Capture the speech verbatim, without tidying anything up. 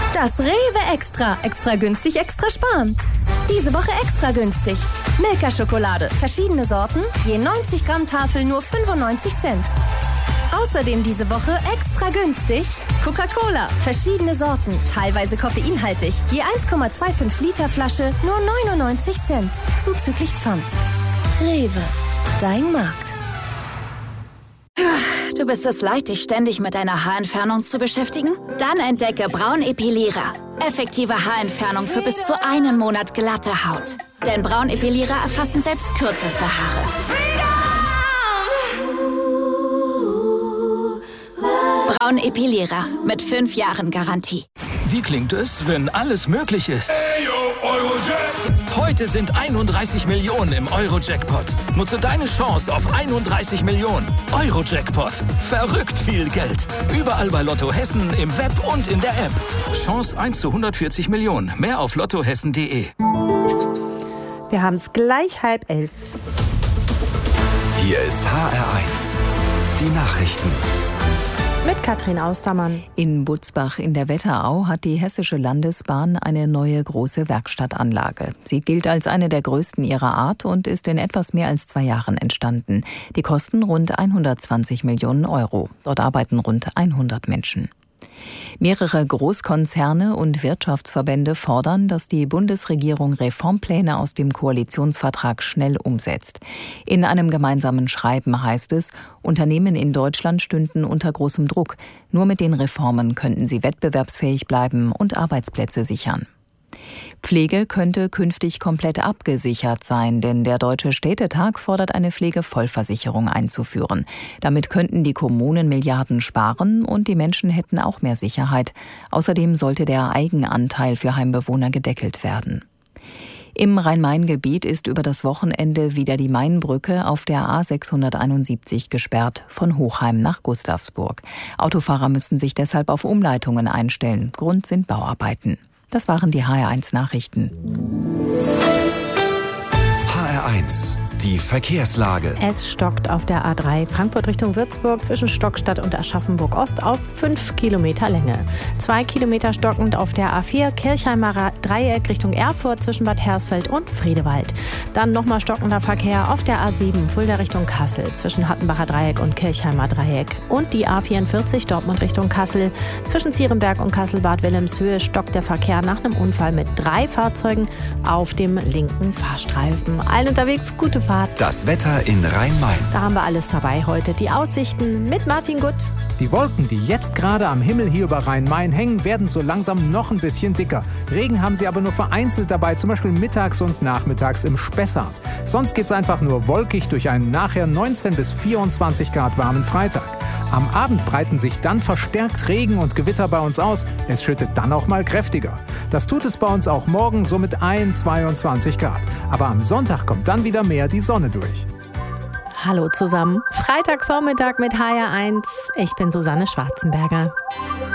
Das Rewe Extra. Extra günstig, extra sparen. Diese Woche extra günstig. Milka-Schokolade. Verschiedene Sorten. Je neunzig Gramm Tafel nur fünfundneunzig Cent. Außerdem diese Woche extra günstig. Coca-Cola. Verschiedene Sorten. Teilweise koffeinhaltig. Je eins Komma fünfundzwanzig Liter Flasche nur neunundneunzig Cent. Zuzüglich Pfand. Rewe. Dein Markt. Du bist es leid, dich ständig mit deiner Haarentfernung zu beschäftigen? Dann entdecke Braunepilierer. Effektive Haarentfernung für bis zu einen Monat glatte Haut. Denn Braunepilierer erfassen selbst kürzeste Haare. Braunepilierer mit fünf Jahren Garantie. Wie klingt es, wenn alles möglich ist? Heute sind einunddreißig Millionen im Euro-Jackpot. Nutze deine Chance auf einunddreißig Millionen. Euro-Jackpot. Verrückt viel Geld. Überall bei Lotto Hessen, im Web und in der App. Chance eins zu hundertvierzig Millionen. Mehr auf lottohessen punkt de. Wir haben es gleich halb elf. Hier ist H R eins. Die Nachrichten. Mit Katrin Austermann. In Butzbach in der Wetterau hat die Hessische Landesbahn eine neue große Werkstattanlage. Sie gilt als eine der größten ihrer Art und ist in etwas mehr als zwei Jahren entstanden. Die kosten rund hundertzwanzig Millionen Euro. Dort arbeiten rund hundert Menschen. Mehrere Großkonzerne und Wirtschaftsverbände fordern, dass die Bundesregierung Reformpläne aus dem Koalitionsvertrag schnell umsetzt. In einem gemeinsamen Schreiben heißt es, Unternehmen in Deutschland stünden unter großem Druck. Nur mit den Reformen könnten sie wettbewerbsfähig bleiben und Arbeitsplätze sichern. Pflege könnte künftig komplett abgesichert sein, denn der Deutsche Städtetag fordert, eine Pflegevollversicherung einzuführen. Damit könnten die Kommunen Milliarden sparen und die Menschen hätten auch mehr Sicherheit. Außerdem sollte der Eigenanteil für Heimbewohner gedeckelt werden. Im Rhein-Main-Gebiet ist über das Wochenende wieder die Mainbrücke auf der A sechshunderteinundsiebzig gesperrt, von Hochheim nach Gustavsburg. Autofahrer müssen sich deshalb auf Umleitungen einstellen. Grund sind Bauarbeiten. Das waren die H R eins Nachrichten. H R eins. Die Verkehrslage. Es stockt auf der A drei Frankfurt Richtung Würzburg zwischen Stockstadt und Aschaffenburg-Ost auf fünf Kilometer Länge. Zwei Kilometer stockend auf der A vier Kirchheimer Dreieck Richtung Erfurt zwischen Bad Hersfeld und Friedewald. Dann nochmal stockender Verkehr auf der A sieben Fulda Richtung Kassel zwischen Hattenbacher Dreieck und Kirchheimer Dreieck. Und die A vierundvierzig Dortmund Richtung Kassel. Zwischen Zierenberg und Kassel-Bad Wilhelmshöhe stockt der Verkehr nach einem Unfall mit drei Fahrzeugen auf dem linken Fahrstreifen. Allen unterwegs gute Fahrt. Das Wetter in Rhein-Main. Da haben wir alles dabei heute. Die Aussichten mit Martin Gutt. Die Wolken, die jetzt gerade am Himmel hier über Rhein-Main hängen, werden so langsam noch ein bisschen dicker. Regen haben sie aber nur vereinzelt dabei, zum Beispiel mittags und nachmittags im Spessart. Sonst geht's einfach nur wolkig durch einen nachher neunzehn bis vierundzwanzig Grad warmen Freitag. Am Abend breiten sich dann verstärkt Regen und Gewitter bei uns aus. Es schüttet dann auch mal kräftiger. Das tut es bei uns auch morgen so mit einundzwanzig Grad. Aber am Sonntag kommt dann wieder mehr die Sonne durch. Hallo zusammen. Freitagvormittag mit H R eins. Ich bin Susanne Schwarzenberger.